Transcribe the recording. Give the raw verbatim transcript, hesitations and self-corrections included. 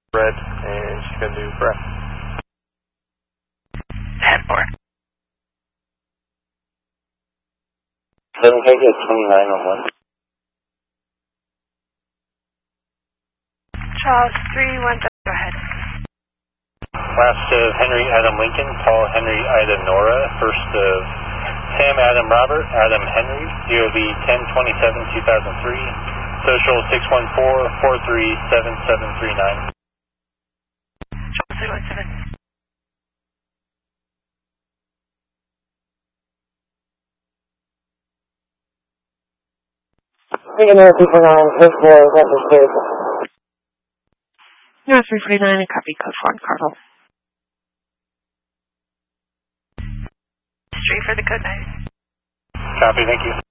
red, and she's going to do breath. ten four. seven K get twenty-nine on one. Charles three one, go ahead. Last of Henry Adam Lincoln, Paul Henry Ida Nora, first of Sam Adam Robert, Adam Henry, D O B ten twenty-seven two thousand three, social six one four four three seven seven three nine. Charles three one seven. Thinking there, two four nine, eight four, reference code. No, three forty-nine, and copy code four on Carvel. Straight for the code nine. Copy, thank you.